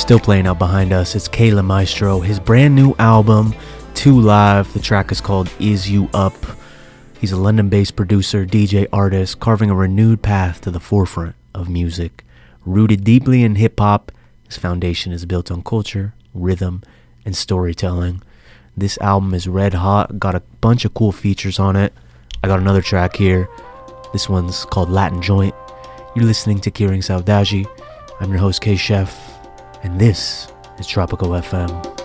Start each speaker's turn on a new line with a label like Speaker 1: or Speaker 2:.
Speaker 1: Still playing out behind us, it's Kayla Maestro, his brand new album, 2 Live. The track is called Is You Up. He's a London-based producer, DJ, artist, carving a renewed path to the forefront of music. Rooted deeply in hip-hop, his foundation is built on culture, rhythm, and storytelling. This album is red hot, got a bunch of cool features on it. I got another track here. This one's called Latin Joint. You're listening to Kiring Saudade. I'm your host, K-Chef, and this is Tropical FM.